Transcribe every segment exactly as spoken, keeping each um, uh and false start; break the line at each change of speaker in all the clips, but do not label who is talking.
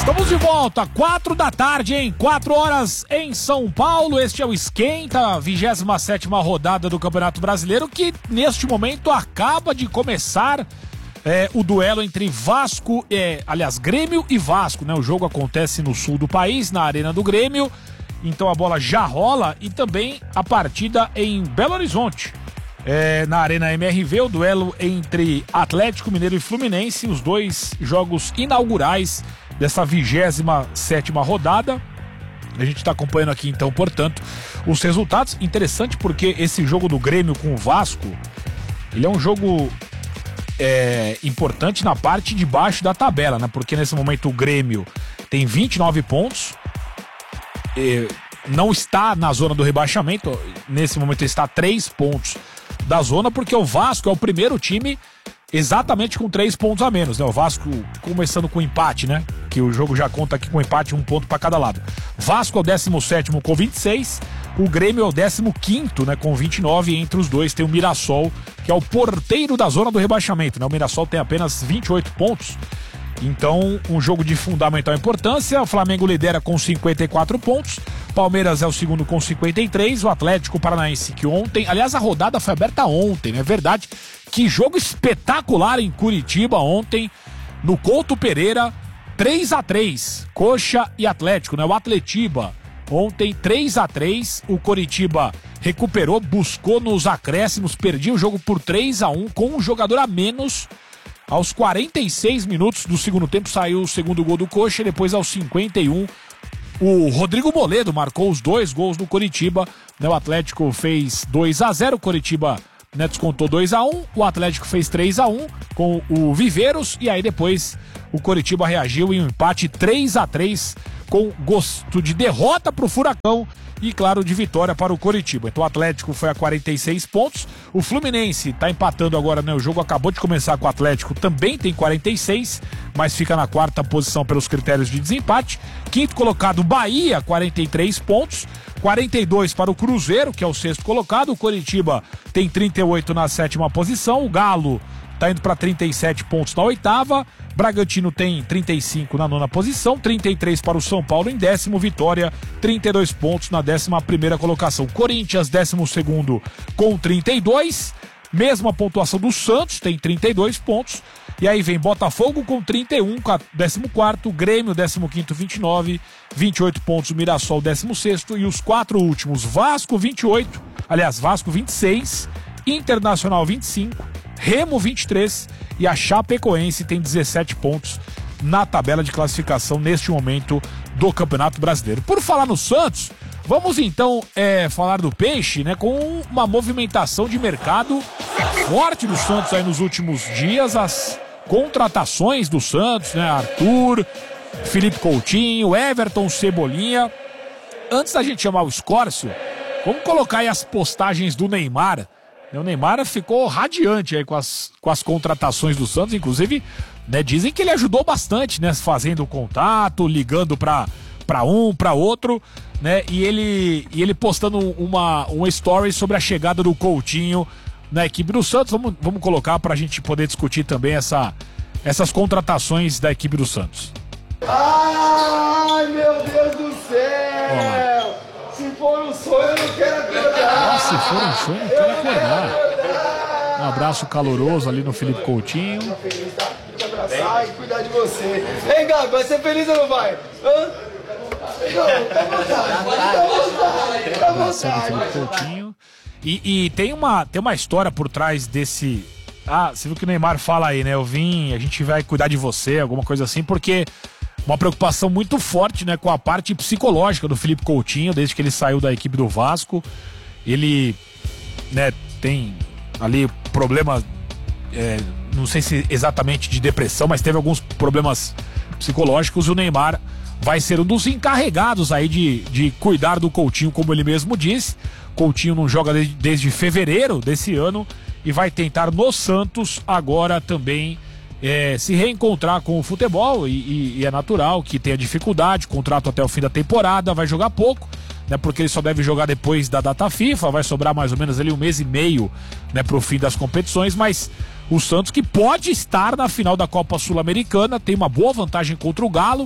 Estamos de volta, quatro da tarde, em quatro horas em São Paulo. Este é o Esquenta, vigésima sétima rodada do Campeonato Brasileiro, que neste momento acaba de começar é, o duelo entre Vasco, é, aliás, Grêmio e Vasco, né? O jogo acontece no sul do país, na Arena do Grêmio, então a bola já rola, e também a partida em Belo Horizonte. É, na Arena M R V, o duelo entre Atlético Mineiro e Fluminense, os dois jogos inaugurais dessa vigésima sétima rodada. A gente está acompanhando aqui então, portanto, os resultados. Interessante porque esse jogo do Grêmio com o Vasco, ele é um jogo é, importante na parte de baixo da tabela, né? Porque nesse momento o Grêmio tem vinte e nove pontos, e não está na zona do rebaixamento, nesse momento está a três pontos da zona, porque o Vasco é o primeiro time exatamente com três pontos a menos, né? O Vasco começando com empate, né? Que o jogo já conta aqui com empate, um ponto para cada lado. Vasco é o décimo sétimo com vinte e seis, o Grêmio é o décimo quinto, né? Com vinte e nove, e entre os dois tem o Mirassol, que é o porteiro da zona do rebaixamento, né? O Mirassol tem apenas vinte e oito pontos. Então, um jogo de fundamental importância. O Flamengo lidera com cinquenta e quatro pontos, Palmeiras é o segundo com cinquenta e três, o Atlético Paranaense, que ontem, aliás, a rodada foi aberta ontem, não é verdade? Que jogo espetacular em Curitiba ontem, no Couto Pereira, três a três, Coxa e Atlético, né? O Atletiba ontem três a três, o Coritiba recuperou, buscou nos acréscimos, perdia o jogo por três a um com um jogador a menos. Aos quarenta e seis minutos do segundo tempo saiu o segundo gol do Coxa, e depois aos cinquenta e um o Rodrigo Moledo marcou os dois gols do Coritiba, né? O Atlético fez dois a zero, o Coritiba, né, descontou dois a um, o Atlético fez três a um com o Viveiros, e aí depois o Coritiba reagiu em um empate três a três com gosto de derrota para o Furacão e, claro, de vitória para o Coritiba. Então o Atlético foi a quarenta e seis pontos, o Fluminense está empatando agora, né? O jogo acabou de começar com o Atlético, também tem quarenta e seis, mas fica na quarta posição pelos critérios de desempate. Quinto colocado, Bahia, quarenta e três pontos, quarenta e dois para o Cruzeiro, que é o sexto colocado. O Coritiba tem trinta e oito na sétima posição, o Galo tá indo para trinta e sete pontos na oitava, Bragantino tem trinta e cinco na nona posição, trinta e três para o São Paulo em décimo, Vitória trinta e dois pontos na décima primeira colocação. Corinthians, décimo segundo com trinta e dois, mesma pontuação do Santos, tem trinta e dois pontos. E aí vem Botafogo com trinta e um, décimo quarto, Grêmio, décimo quinto, vinte e nove, vinte e oito pontos, Mirassol, décimo sexto, e os quatro últimos, Vasco, vinte e oito, aliás, Vasco, vinte e seis, Internacional, vinte e cinco, Remo, vinte e três, e a Chapecoense tem dezessete pontos na tabela de classificação neste momento do Campeonato Brasileiro. Por falar no Santos, vamos então é, falar do Peixe, né? Com uma movimentação de mercado forte do Santos aí nos últimos dias, as contratações do Santos, né? Arthur, Felipe Coutinho, Everton, Cebolinha. Antes da gente chamar o Escórcio, vamos colocar aí as postagens do Neymar. O Neymar ficou radiante aí com as, com as contratações do Santos, inclusive, né, dizem que ele ajudou bastante, né, fazendo contato, ligando para para um, para outro, né, e ele, e ele postando uma, uma story sobre a chegada do Coutinho na equipe do Santos. Vamos, vamos colocar para a gente poder discutir também essa, essas contratações da equipe do Santos.
Ai, meu Deus do céu! Olá. Se for um sonho, eu não quero acordar.
Nossa, se for um sonho, eu quero acordar. Um abraço caloroso ali no Felipe Coutinho.
Tá feliz, tá? Vou te abraçar e cuidar de você. Hein, Gabi, vai ser feliz ou não vai? Hã? Não, tá vontade. Tá vontade.
Felipe Coutinho. E, e tem, uma, tem uma história por trás desse... Ah, você viu que o Neymar fala aí, né? Eu vim, a gente vai cuidar de você, alguma coisa assim, porque... Uma preocupação muito forte, né, com a parte psicológica do Felipe Coutinho, desde que ele saiu da equipe do Vasco. Ele, né, tem ali problemas, é, não sei se exatamente de depressão, mas teve alguns problemas psicológicos. O Neymar vai ser um dos encarregados aí de, de cuidar do Coutinho, como ele mesmo disse. Coutinho não joga desde, desde fevereiro desse ano e vai tentar no Santos agora também É, se reencontrar com o futebol, e, e, e é natural que tenha dificuldade, contrato até o fim da temporada, vai jogar pouco, né, porque ele só deve jogar depois da data FIFA, vai sobrar mais ou menos ali um mês e meio, né, pro fim das competições, mas o Santos, que pode estar na final da Copa Sul-Americana, tem uma boa vantagem contra o Galo,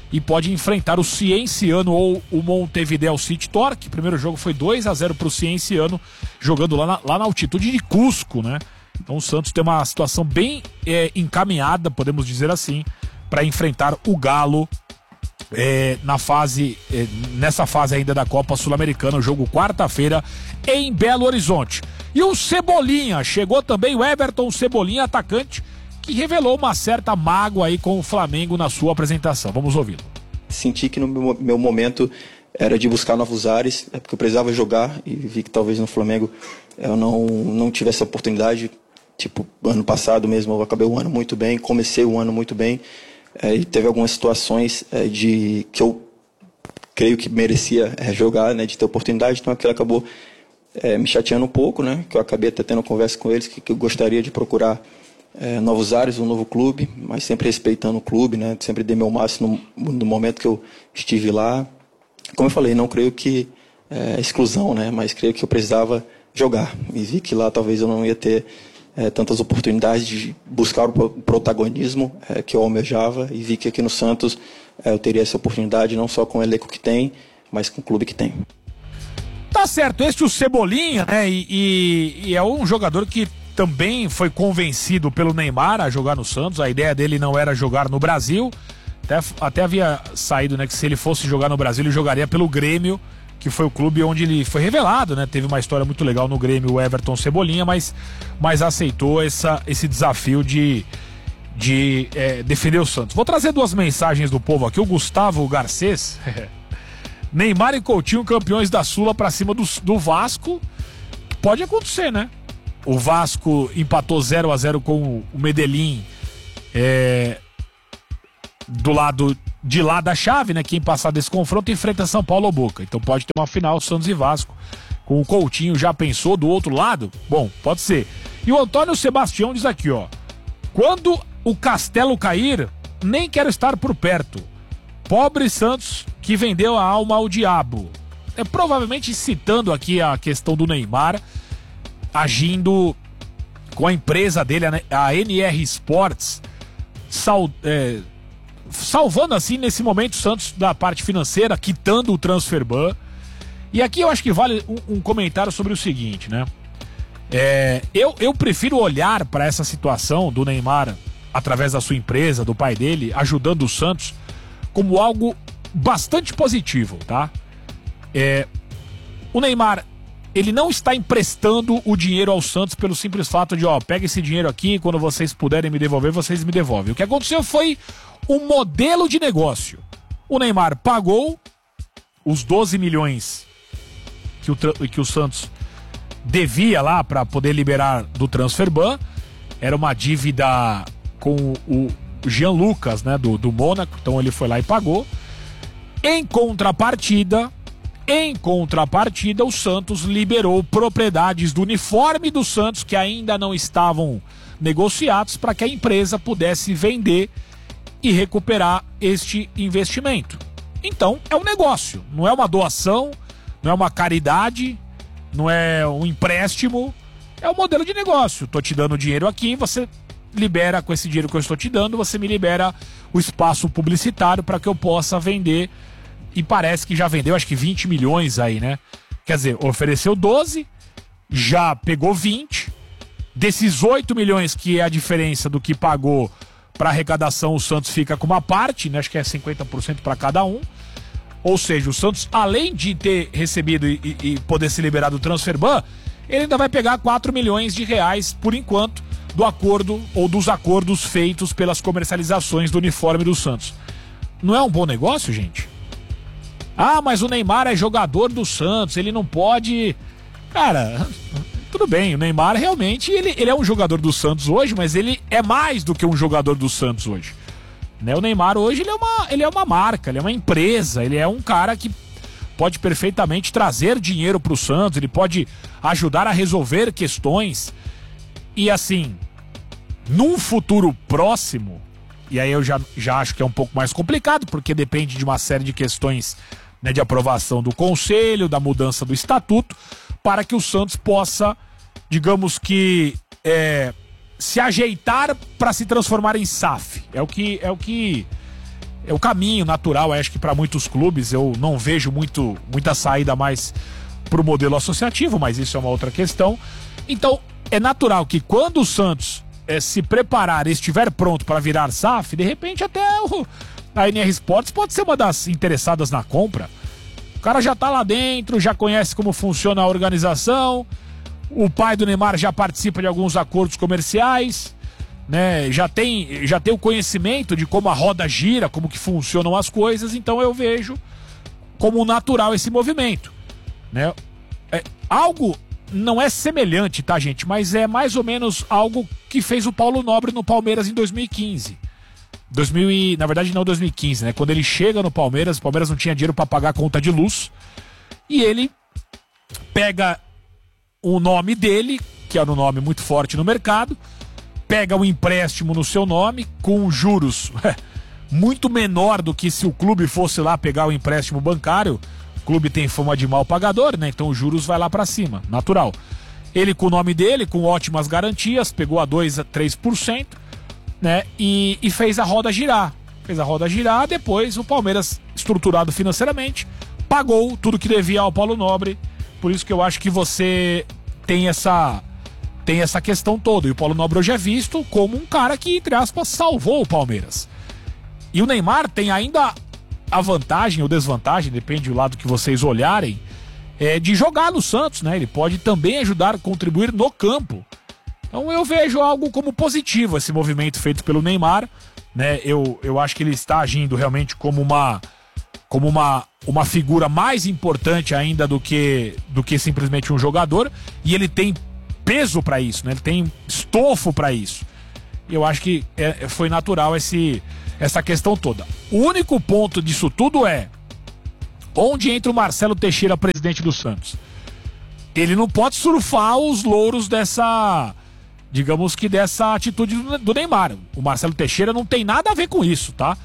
e pode enfrentar o Cienciano ou o Montevideo City Torque. O primeiro jogo foi dois a zero para o Cienciano, jogando lá na, lá na altitude de Cusco, né? Então o Santos tem uma situação bem é, encaminhada, podemos dizer assim, para enfrentar o Galo é, na fase, é, nessa fase ainda da Copa Sul-Americana, o jogo quarta-feira em Belo Horizonte. E o Cebolinha, chegou também o Everton Cebolinha, atacante, que revelou uma certa mágoa aí com o Flamengo na sua apresentação. Vamos ouvi-lo.
Senti que no meu, meu momento era de buscar novos ares, é porque eu precisava jogar e vi que talvez no Flamengo eu não, não tivesse a oportunidade. Tipo, ano passado mesmo eu acabei o ano muito bem, comecei o ano muito bem, é, e teve algumas situações é, de que eu creio que merecia é, jogar, né, de ter oportunidade, então aquilo acabou é, me chateando um pouco, né, que eu acabei até tendo conversa com eles, que, que eu gostaria de procurar É, novos ares, um novo clube, mas sempre respeitando o clube, né? Sempre dei meu máximo no, no momento que eu estive lá. Como eu falei, não creio que é exclusão, né? Mas creio que eu precisava jogar. E vi que lá talvez eu não ia ter é, tantas oportunidades de buscar o protagonismo é, que eu almejava. E vi que aqui no Santos é, eu teria essa oportunidade, não só com o elenco que tem, mas com o clube que tem.
Tá certo, este é o Cebolinha, né? E, e, e é um jogador que também foi convencido pelo Neymar a jogar no Santos. A ideia dele não era jogar no Brasil. Até, até havia saído, né, que se ele fosse jogar no Brasil, ele jogaria pelo Grêmio, que foi o clube onde ele foi revelado, né? Teve uma história muito legal no Grêmio, o Everton Cebolinha, mas, mas aceitou essa, esse desafio de, de é, defender o Santos. Vou trazer duas mensagens do povo aqui. O Gustavo Garcês. Neymar e Coutinho campeões da Sula pra cima do, do Vasco. Pode acontecer, né? O Vasco empatou zero a zero com o Medellín é, do lado de lá da chave, né? Quem passar desse confronto enfrenta São Paulo ou Boca. Então pode ter uma final Santos e Vasco. Com o Coutinho, já pensou do outro lado? Bom, pode ser. E o Antônio Sebastião diz aqui, ó: quando o castelo cair, nem quero estar por perto. Pobre Santos que vendeu a alma ao diabo. É provavelmente citando aqui a questão do Neymar agindo com a empresa dele, a N R Sports, sal, é, salvando assim nesse momento o Santos da parte financeira, quitando o transfer ban. E aqui eu acho que vale um, um comentário sobre o seguinte, né? É, eu, eu prefiro olhar para essa situação do Neymar, através da sua empresa, do pai dele, ajudando o Santos, como algo bastante positivo, tá? É, o Neymar, ele não está emprestando o dinheiro ao Santos pelo simples fato de, ó, pega esse dinheiro aqui, quando vocês puderem me devolver, vocês me devolvem. O que aconteceu foi um modelo de negócio. O Neymar pagou os doze milhões que o, que o Santos devia lá para poder liberar do transfer ban. Era uma dívida com o Jean Lucas, né, do, do Mônaco, então ele foi lá e pagou. Em contrapartida... Em contrapartida, o Santos liberou propriedades do uniforme do Santos que ainda não estavam negociados para que a empresa pudesse vender e recuperar este investimento. Então, é um negócio, não é uma doação, não é uma caridade, não é um empréstimo, é um modelo de negócio. Estou te dando dinheiro aqui, você libera com esse dinheiro que eu estou te dando, você me libera o espaço publicitário para que eu possa vender. E parece que já vendeu, acho que vinte milhões aí, né? Quer dizer, ofereceu doze, já pegou vinte. Desses oito milhões, que é a diferença do que pagou para arrecadação, o Santos fica com uma parte, né? Acho que é cinquenta por cento para cada um. Ou seja, o Santos, além de ter recebido e, e, e poder ser liberado do transfer ban, ele ainda vai pegar quatro milhões de reais, por enquanto, do acordo ou dos acordos feitos pelas comercializações do uniforme do Santos. Não é um bom negócio, gente? Ah, mas o Neymar é jogador do Santos, ele não pode... Cara, tudo bem, o Neymar realmente, ele, ele é um jogador do Santos hoje, mas ele é mais do que um jogador do Santos hoje. Né? O Neymar hoje, ele é, uma, ele é uma marca, ele é uma empresa, ele é um cara que pode perfeitamente trazer dinheiro para o Santos, ele pode ajudar a resolver questões. E assim, num futuro próximo, e aí eu já, já acho que é um pouco mais complicado, porque depende de uma série de questões, né, de aprovação do Conselho, da mudança do Estatuto, para que o Santos possa, digamos que, é, se ajeitar para se transformar em S A F. É o que, é o que é o caminho natural, acho que para muitos clubes. Eu não vejo muito, muita saída mais pro modelo associativo, mas isso é uma outra questão. Então, é natural que quando o Santos é, se preparar e estiver pronto para virar S A F, de repente até o, a N R Sports pode ser uma das interessadas na compra. O cara já tá lá dentro, já conhece como funciona a organização, o pai do Neymar já participa de alguns acordos comerciais, né? Já tem, já tem o conhecimento de como a roda gira, como que funcionam as coisas, então eu vejo como natural esse movimento, né? É, algo não é semelhante, tá, gente? Mas é mais ou menos algo que fez o Paulo Nobre no Palmeiras em dois mil e quinze. dois mil e, na verdade não dois mil e quinze, né? Quando ele chega no Palmeiras, o Palmeiras não tinha dinheiro para pagar a conta de luz, e ele pega o nome dele, que era um nome muito forte no mercado, pega um empréstimo no seu nome com juros muito menor do que se o clube fosse lá pegar o empréstimo bancário. O clube tem fama de mal pagador, né? Então os juros vai lá pra cima, natural. Ele com o nome dele, com ótimas garantias, pegou a dois a três por cento, né? E, e fez a roda girar. Fez a roda girar, depois o Palmeiras, estruturado financeiramente, pagou tudo que devia ao Paulo Nobre. Por isso que eu acho que você tem essa, tem essa questão toda. E o Paulo Nobre hoje é visto como um cara que, entre aspas, salvou o Palmeiras. E o Neymar tem ainda a vantagem ou desvantagem, depende do lado que vocês olharem, é de jogar no Santos, né? Ele pode também ajudar a contribuir no campo. Então eu vejo algo como positivo esse movimento feito pelo Neymar, né? Eu, eu acho que ele está agindo realmente como uma, como uma, uma figura mais importante ainda do que, do que simplesmente um jogador, e ele tem peso para isso, né? Ele tem estofo para isso. E eu acho que é, foi natural esse, essa questão toda. O único ponto disso tudo é onde entra o Marcelo Teixeira, presidente do Santos. Ele não pode surfar os louros dessa, digamos que dessa atitude do Neymar. O Marcelo Teixeira não tem nada a ver com isso, tá?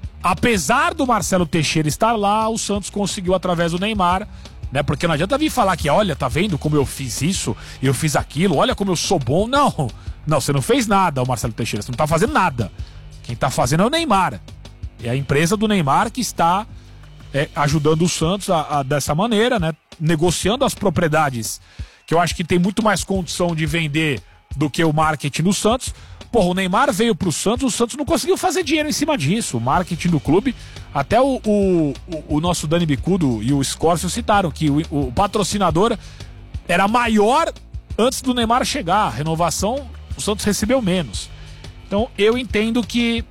Apesar do Marcelo Teixeira estar lá, o Santos conseguiu através do Neymar, né? Porque não adianta vir falar que, olha, tá vendo como eu fiz isso, eu fiz aquilo, olha como eu sou bom. Não, não, você não fez nada, o Marcelo Teixeira, você não tá fazendo nada. Quem tá fazendo é o Neymar. É a empresa do Neymar que está é, ajudando o Santos a, a, dessa maneira, né? Negociando as propriedades, que eu acho que tem muito mais condição de vender do que o marketing do Santos. Porra, o Neymar veio pro Santos, o Santos não conseguiu fazer dinheiro em cima disso. O marketing do clube, até o, o, o, o nosso Dani Bicudo e o Scorcio citaram que o, o patrocinador era maior antes do Neymar chegar. A renovação, o Santos recebeu menos. Então eu entendo que,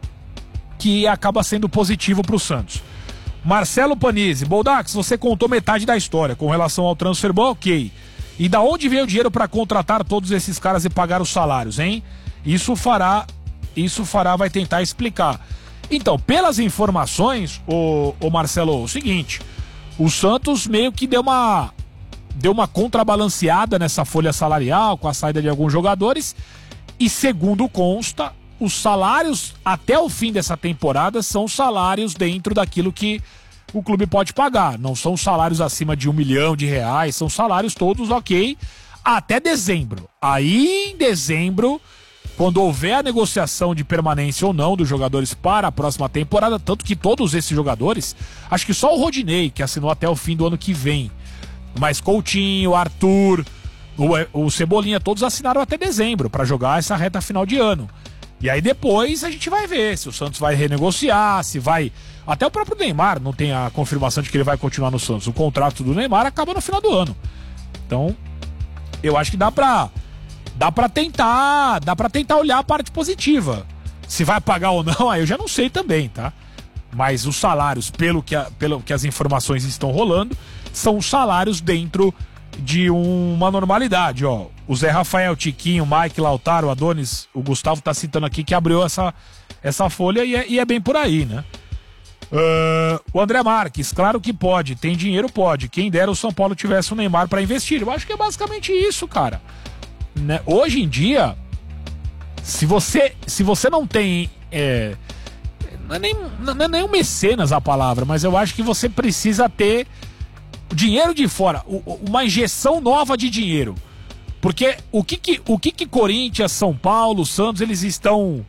que acaba sendo positivo pro Santos. Marcelo Panizzi, Boldax, você contou metade da história com relação ao transfer ban, ok. E da onde veio o dinheiro para contratar todos esses caras e pagar os salários, hein? Isso fará, isso fará, vai tentar explicar. Então, pelas informações, o, o Marcelo, o seguinte, o Santos meio que deu uma, deu uma contrabalanceada nessa folha salarial com a saída de alguns jogadores e, segundo consta, os salários até o fim dessa temporada são salários dentro daquilo que o clube pode pagar. Não são salários acima de um milhão de reais, são salários todos ok até dezembro. Aí em dezembro, quando houver a negociação de permanência ou não dos jogadores para a próxima temporada, tanto que todos esses jogadores, acho que só o Rodinei que assinou até o fim do ano que vem, mas Coutinho, Arthur, o, o Cebolinha, todos assinaram até dezembro para jogar essa reta final de ano. E aí depois a gente vai ver se o Santos vai renegociar, se vai... Até o próprio Neymar não tem a confirmação de que ele vai continuar no Santos. O contrato do Neymar acaba no final do ano. Então, eu acho que dá pra, dá pra tentar, dá pra tentar olhar a parte positiva. Se vai pagar ou não, aí eu já não sei também, tá? Mas os salários, pelo que, a, pelo que as informações estão rolando, são os salários dentro de uma normalidade, ó. O Zé Rafael, Tiquinho, Mike, Lautaro, Adonis, o Gustavo tá citando aqui que abriu essa, essa folha e é, e é bem por aí, né? Uh, o André Marques, claro que pode, tem dinheiro, pode. Quem dera o São Paulo tivesse o Neymar pra investir. Eu acho que é basicamente isso, cara. Né? Hoje em dia, se você, se você não tem... É, não, é nem, não é nem um mecenas a palavra, mas eu acho que você precisa ter dinheiro de fora, uma injeção nova de dinheiro. Porque o que que, o que que Corinthians, São Paulo, Santos, eles estão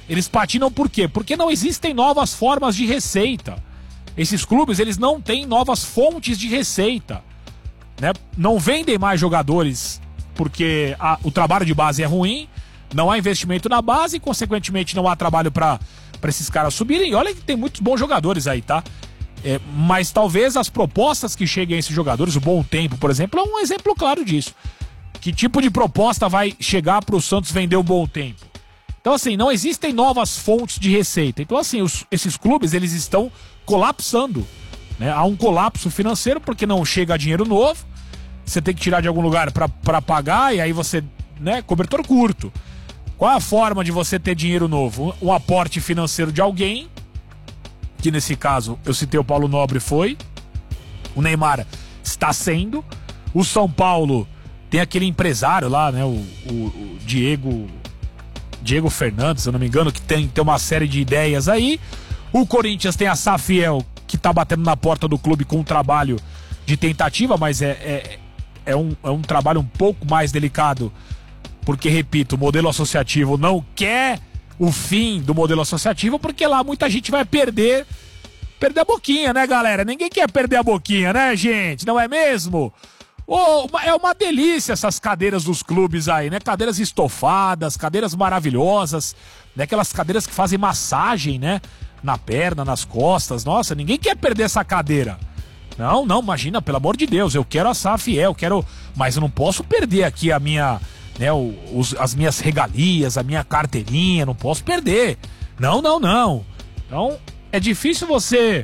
Eles patinam por quê? Porque não existem novas formas de receita. Esses clubes, eles não têm novas fontes de receita, né? Não vendem mais jogadores porque a, o trabalho de base é ruim, não há investimento na base e, consequentemente, não há trabalho para esses caras subirem. E olha que tem muitos bons jogadores aí, tá? É, mas talvez as propostas que cheguem a esses jogadores, o Bom Tempo, por exemplo, é um exemplo claro disso. Que tipo de proposta vai chegar para o Santos vender o Bom Tempo? Então, assim, não existem novas fontes de receita. Então, assim, os, esses clubes, eles estão colapsando, né? Há um colapso financeiro porque não chega dinheiro novo, você tem que tirar de algum lugar para pagar e aí você, né, cobertor curto. Qual é a forma de você ter dinheiro novo? Um, um aporte financeiro de alguém, que nesse caso, eu citei o Paulo Nobre, foi. O Neymar está sendo. O São Paulo tem aquele empresário lá, né? O, o, o Diego... Diego Fernandes, se eu não me engano, que tem, tem uma série de ideias aí. O Corinthians tem a Safiel, que tá batendo na porta do clube com um trabalho de tentativa, mas é, é, é, um, é um trabalho um pouco mais delicado, porque, repito, o modelo associativo não quer o fim do modelo associativo, porque lá muita gente vai perder perder a boquinha, né, galera? Ninguém quer perder a boquinha, né, gente? Não é mesmo? Oh, é uma delícia essas cadeiras dos clubes aí, né? Cadeiras estofadas, cadeiras maravilhosas, né? Aquelas cadeiras que fazem massagem, né? Na perna, nas costas. Nossa, ninguém quer perder essa cadeira. Não, não, imagina, pelo amor de Deus, eu quero a Safiel, eu quero... Mas eu não posso perder aqui a minha... Né, os, as minhas regalias, a minha carteirinha, não posso perder. Não, não, não. Então, é difícil você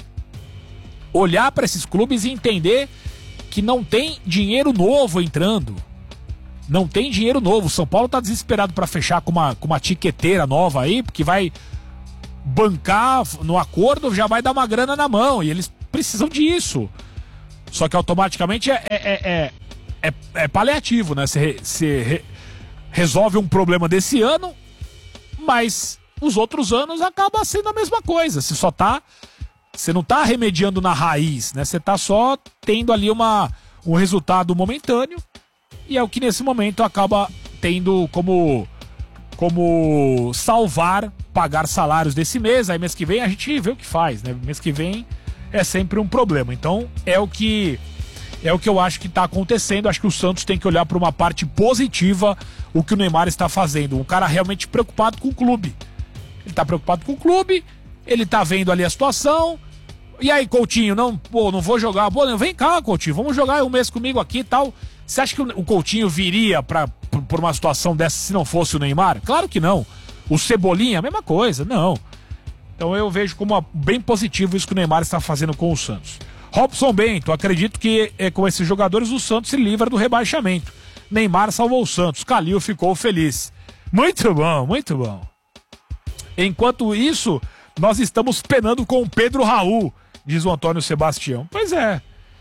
olhar para esses clubes e entender que não tem dinheiro novo entrando. Não tem dinheiro novo. São Paulo tá desesperado para fechar com uma, com uma tiqueteira nova aí, porque vai bancar no acordo, já vai dar uma grana na mão, e eles precisam disso. Só que automaticamente é, é, é, é, é paliativo, né? Você, você re, resolve um problema desse ano, mas os outros anos acaba sendo a mesma coisa. Você só tá... Você não tá remediando na raiz, né? Você tá só tendo ali uma, um resultado momentâneo, e é o que nesse momento acaba tendo como, como salvar, pagar salários desse mês. Aí mês que vem a gente vê o que faz, né? Mês que vem é sempre um problema. Então é o que, é o que eu acho que tá acontecendo. Acho que o Santos tem que olhar para uma parte positiva o que o Neymar está fazendo. Um cara realmente preocupado com o clube. Ele tá preocupado com o clube, ele tá vendo ali a situação. E aí, Coutinho, não, pô, não vou jogar. Pô, vem cá, Coutinho, vamos jogar um mês comigo aqui e tal. Você acha que o Coutinho viria pra, por uma situação dessa se não fosse o Neymar? Claro que não. O Cebolinha, a mesma coisa, não. Então eu vejo como bem positivo isso que o Neymar está fazendo com o Santos. Robson Bento, acredito que é, com esses jogadores o Santos se livra do rebaixamento. Neymar salvou o Santos, Calil ficou feliz. Muito bom, muito bom. Enquanto isso, nós estamos penando com o Pedro Raul, diz o Antônio Sebastião. Pois é.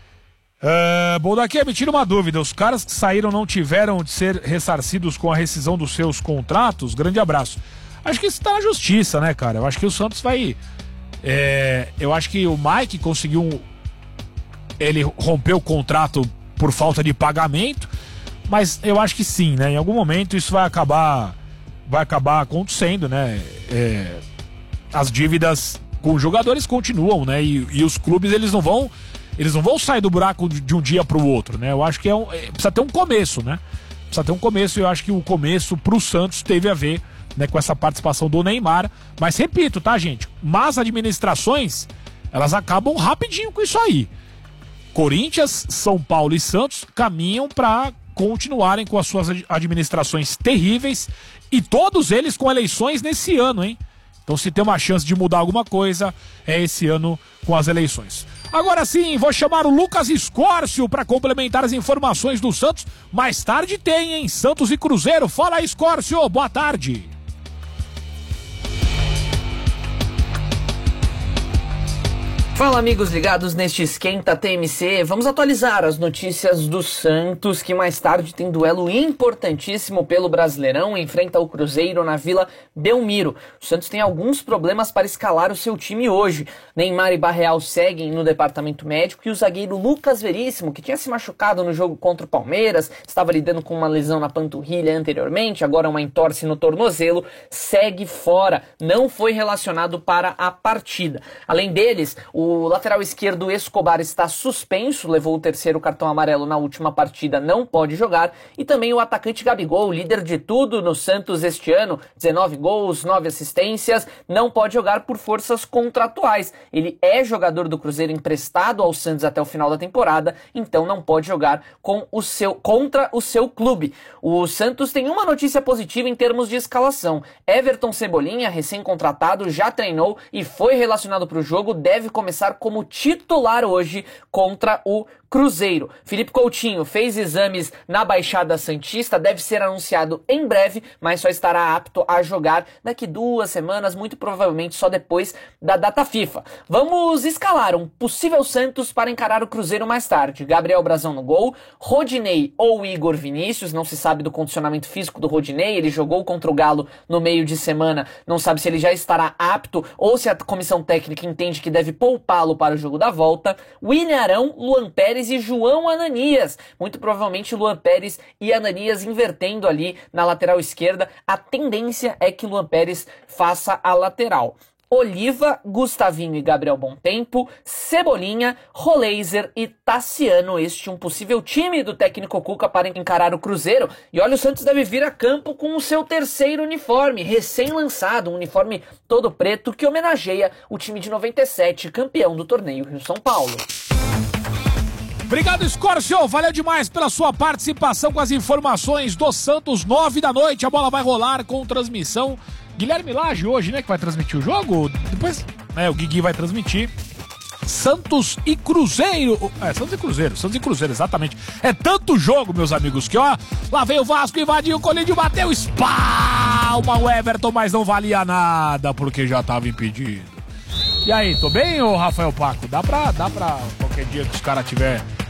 Uh, bom, daqui me tira uma dúvida. Os caras que saíram não tiveram de ser ressarcidos com a rescisão dos seus contratos? Grande abraço. Acho que isso tá na justiça, né, cara? Eu acho que o Santos vai... É, eu acho que o Mike conseguiu... Um, ele rompeu o contrato por falta de pagamento, mas eu acho que sim, né? Em algum momento isso vai acabar... Vai acabar acontecendo, né? É, as dívidas com os jogadores continuam, né? E, e os clubes, eles não vão... Eles não vão sair do buraco de, de um dia pro outro, né? Eu acho que é um, é, precisa ter um começo, né? Precisa ter um começo, e eu acho que o começo pro Santos teve a ver, né, com essa participação do Neymar. Mas repito, tá, gente? Más administrações, elas acabam rapidinho com isso aí. Corinthians, São Paulo e Santos caminham para continuarem com as suas administrações terríveis, e todos eles com eleições nesse ano, hein? Então, se tem uma chance de mudar alguma coisa, é esse ano com as eleições. Agora sim, vou chamar o Lucas Escórcio para complementar as informações do Santos. Mais tarde tem, hein? Santos e Cruzeiro. Fala aí, Escórcio. Boa tarde.
Fala, amigos ligados neste Esquenta T M C. Vamos atualizar as notícias do Santos, que mais tarde tem duelo importantíssimo pelo Brasileirão, enfrenta o Cruzeiro na Vila Belmiro. O Santos tem alguns problemas para escalar o seu time hoje. Neymar e Barreal seguem no departamento médico e o zagueiro Lucas Veríssimo, que tinha se machucado no jogo contra o Palmeiras, estava lidando com uma lesão na panturrilha anteriormente, agora uma entorse no tornozelo, segue fora, não foi relacionado para a partida. Além deles, o O lateral esquerdo Escobar está suspenso, levou o terceiro cartão amarelo na última partida, não pode jogar. E também o atacante Gabigol, líder de tudo no Santos este ano, dezenove gols, nove assistências, não pode jogar por forças contratuais. Ele é jogador do Cruzeiro emprestado ao Santos até o final da temporada, então não pode jogar com o seu, contra o seu clube. O Santos tem uma notícia positiva em termos de escalação. Everton Cebolinha, recém-contratado, já treinou e foi relacionado para o jogo, deve começar como titular hoje contra o Cruzeiro. Felipe Coutinho fez exames na Baixada Santista, deve ser anunciado em breve, mas só estará apto a jogar daqui duas semanas, muito provavelmente só depois da data FIFA. Vamos escalar um possível Santos para encarar o Cruzeiro mais tarde. Gabriel Brazão no gol, Rodinei ou Igor Vinícius, não se sabe do condicionamento físico do Rodinei, ele jogou contra o Galo no meio de semana, não sabe se ele já estará apto ou se a comissão técnica entende que deve poupá-lo para o jogo da volta. William Arão, Luan Pérez e João Ananias. Muito provavelmente Luan Pérez e Ananias invertendo ali na lateral esquerda. A tendência é que Luan Pérez faça a lateral. Oliva, Gustavinho e Gabriel Bontempo, Cebolinha, Roleiser e Tassiano. Este um possível time do técnico Cuca para encarar o Cruzeiro. E olha, o Santos deve vir a campo com o seu terceiro uniforme, recém-lançado, um uniforme todo preto que homenageia o time de noventa e sete, campeão do torneio Rio-São Paulo.
Obrigado, Scorcio. Valeu demais pela sua participação com as informações do Santos. Nove da noite, a bola vai rolar com transmissão. Guilherme Lage hoje, né, que vai transmitir o jogo. Depois, é, o Guigui vai transmitir. Santos e Cruzeiro. É, Santos e Cruzeiro, Santos e Cruzeiro, exatamente. É tanto jogo, meus amigos, que ó, lá veio o Vasco, invadiu o Colídio, bateu, espalma o Everton, mas não valia nada, porque já tava impedido. E aí, tô bem, ô Rafael Paco? Dá pra, dá pra qualquer dia que os caras tiver